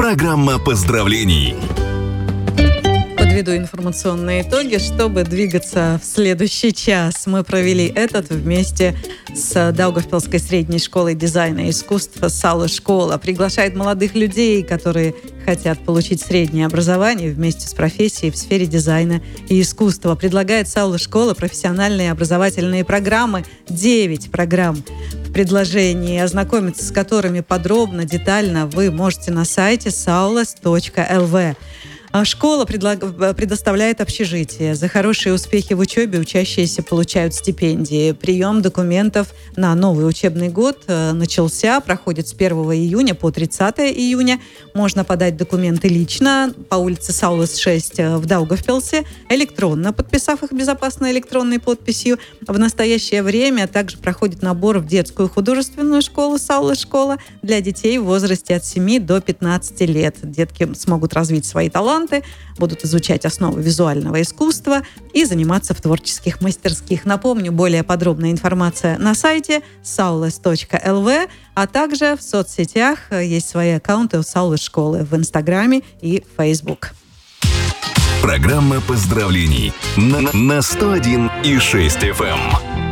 Программа поздравлений. Подведу информационные итоги, чтобы двигаться в следующий час. Мы провели этот вместе с Даугавпилской средней школой дизайна и искусства «Саула школа». Приглашает молодых людей, которые хотят получить среднее образование вместе с профессией в сфере дизайна и искусства. Предлагает «Саула школа» профессиональные образовательные программы, 9 программ в предложении, ознакомиться с которыми подробно, детально вы можете на сайте saulas.lv. Школа предоставляет общежитие. За хорошие успехи в учебе учащиеся получают стипендии. Прием документов на новый учебный год начался, проходит с 1 июня по 30 июня. Можно подать документы лично по улице Саулас, 6 в Даугавпилсе, электронно, подписав их безопасной электронной подписью. В настоящее время также проходит набор в детскую художественную школу «Саулас школа» для детей в возрасте от 7 до 15 лет. Детки смогут развить свои таланты, будут изучать основы визуального искусства и заниматься в творческих мастерских. Напомню, более подробная информация на сайте saulas.lv, а также в соцсетях есть свои аккаунты у Саулас школы в Инстаграме и Facebook. Программа поздравлений на 101,6 FM.